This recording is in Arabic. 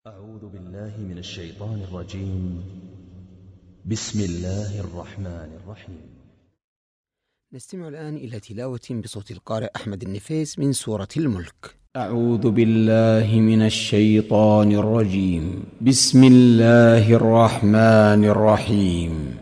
أعوذ بالله من الشيطان الرجيم. بسم الله الرحمن الرحيم. نستمع الآن إلى تلاوة بصوت القارئ أحمد النفيس من سورة الملك. أعوذ بالله من الشيطان الرجيم. بسم الله الرحمن الرحيم.